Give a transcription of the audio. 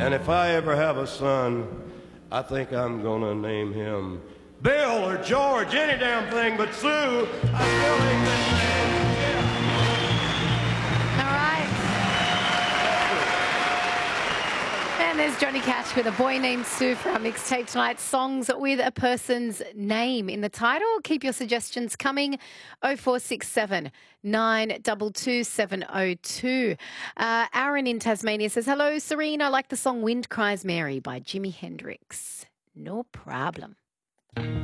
And if I ever have a son, I think I'm gonna name him Bill or George, any damn thing but Sue. I still hate that name. Yeah. All right. And there's Johnny Cash with A Boy Named Sue for our mixtape tonight. Songs with a person's name in the title. Keep your suggestions coming. 0467 922 702. Aaron in Tasmania says, hello, Serene. I like the song Wind Cries Mary by Jimi Hendrix. No problem.